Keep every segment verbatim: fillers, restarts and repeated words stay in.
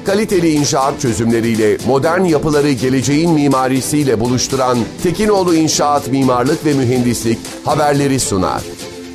Kaliteli inşaat çözümleriyle modern yapıları geleceğin mimarisiyle buluşturan Tekinoğlu İnşaat Mimarlık ve Mühendislik haberleri sunar.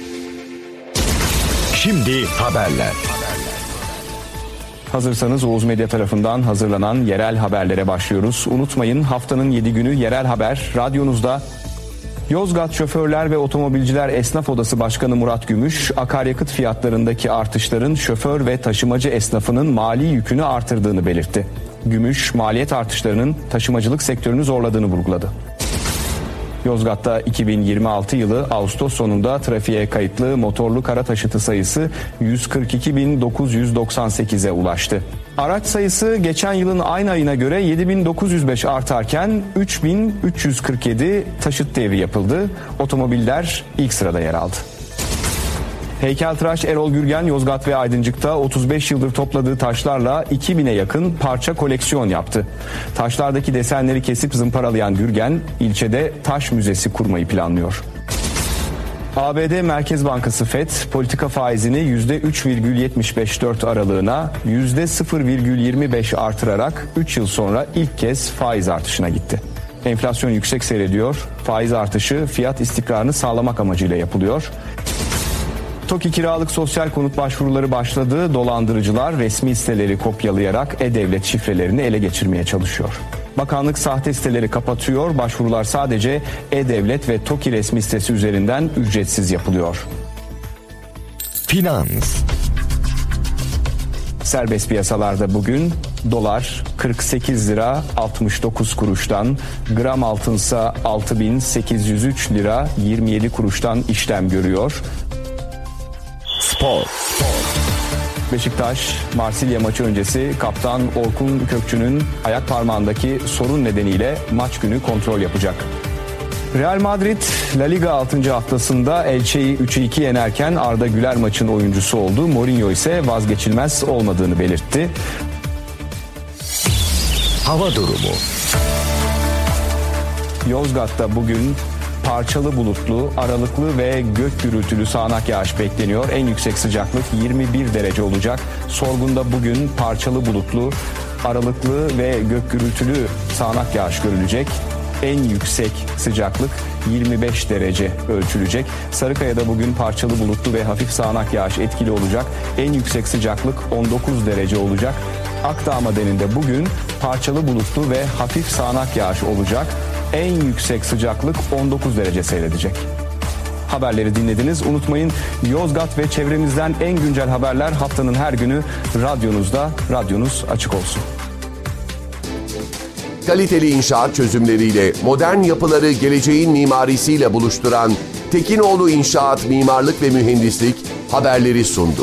Şimdi haberler. Hazırsanız Oğuz Medya tarafından hazırlanan yerel haberlere başlıyoruz. Unutmayın, haftanın yedi günü yerel haber radyonuzda. Yozgat Şoförler ve Otomobilciler Esnaf Odası Başkanı Murat Gümüş, akaryakıt fiyatlarındaki artışların şoför ve taşımacı esnafının mali yükünü artırdığını belirtti. Gümüş, maliyet artışlarının taşımacılık sektörünü zorladığını vurguladı. Yozgat'ta iki bin yirmi altı yılı Ağustos sonunda trafiğe kayıtlı motorlu kara taşıtı sayısı yüz kırk iki bin dokuz yüz doksan sekize ulaştı. Araç sayısı geçen yılın aynı ayına göre yedi bin dokuz yüz beş artarken üç bin üç yüz kırk yedi taşıt devri yapıldı. Otomobiller ilk sırada yer aldı. Heykeltıraş Erol Gürgen, Yozgat ve Aydıncık'ta otuz beş yıldır topladığı taşlarla iki bine yakın parça koleksiyon yaptı. Taşlardaki desenleri kesip zımparalayan Gürgen, ilçede taş müzesi kurmayı planlıyor. A B D Merkez Bankası Fed, politika faizini yüzde üç virgül yetmiş beş dört aralığına yüzde sıfır virgül yirmi beş artırarak üç yıl sonra ilk kez faiz artışına gitti. Enflasyon yüksek seyrediyor, faiz artışı fiyat istikrarını sağlamak amacıyla yapılıyor. TOKİ kiralık sosyal konut başvuruları başladı. Dolandırıcılar resmi siteleri kopyalayarak e-devlet şifrelerini ele geçirmeye çalışıyor. Bakanlık sahte siteleri kapatıyor. Başvurular sadece e-devlet ve TOKİ resmi sitesi üzerinden ücretsiz yapılıyor. Finans. Serbest piyasalarda bugün dolar kırk sekiz lira altmış dokuz kuruştan, gram altınsa altı bin sekiz yüz üç lira yirmi yedi kuruştan işlem görüyor. Spor. Beşiktaş, Marsilya maçı öncesi kaptan Orkun Kökçü'nün ayak parmağındaki sorun nedeniyle maç günü kontrol yapacak. Real Madrid, La Liga altıncı haftasında Elche'yi üçe iki yenerken Arda Güler maçın oyuncusu oldu. Mourinho ise vazgeçilmez olmadığını belirtti. Hava durumu. Yozgat'ta bugün parçalı bulutlu, aralıklı ve gök gürültülü sağanak yağış bekleniyor. En yüksek sıcaklık yirmi bir derece olacak. Sorgun'da bugün parçalı bulutlu, aralıklı ve gök gürültülü sağanak yağış görülecek. En yüksek sıcaklık yirmi beş derece ölçülecek. Sarıkaya'da bugün parçalı bulutlu ve hafif sağanak yağış etkili olacak. En yüksek sıcaklık on dokuz derece olacak. Akdağ Madeninde bugün parçalı bulutlu ve hafif sağanak yağış olacak. En yüksek sıcaklık on dokuz derece seyredecek. Haberleri dinlediniz. Unutmayın, Yozgat ve çevremizden en güncel haberler haftanın her günü radyonuzda. Radyonuz açık olsun. Kaliteli inşaat çözümleriyle modern yapıları geleceğin mimarisiyle buluşturan Tekinoğlu İnşaat Mimarlık ve Mühendislik haberleri sundu.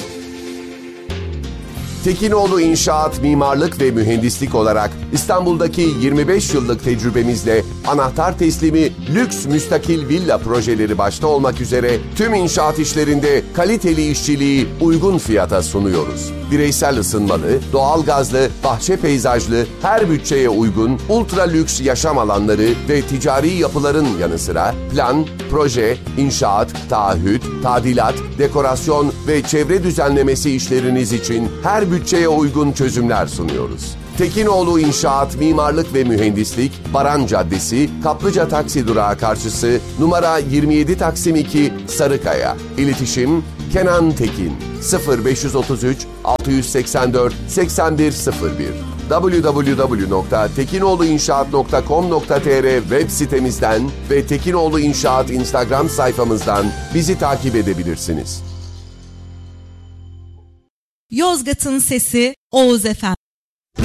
Tekinoğlu İnşaat Mimarlık ve Mühendislik olarak İstanbul'daki yirmi beş yıllık tecrübemizle anahtar teslimi lüks müstakil villa projeleri başta olmak üzere tüm inşaat işlerinde kaliteli işçiliği uygun fiyata sunuyoruz. Bireysel ısınmalı, doğalgazlı, bahçe peyzajlı, her bütçeye uygun ultra lüks yaşam alanları ve ticari yapıların yanı sıra plan, proje, inşaat, taahhüt, tadilat, dekorasyon ve çevre düzenlemesi işleriniz için her bütçeye uygun çözümler sunuyoruz. Tekinoğlu İnşaat Mimarlık ve Mühendislik, Baran Caddesi, Kaplıca Taksi Durağı karşısı, numara yirmi yedi Taksim iki, Sarıkaya. İletişim Kenan Tekin, sıfır beş otuz üç altı seksen dört seksen bir sıfır bir. double-u double-u double-u nokta tekinoğluinşaat nokta com nokta tr web sitemizden ve Tekinoğlu İnşaat Instagram sayfamızdan bizi takip edebilirsiniz. Yozgat'ın sesi Oğuz Efendi.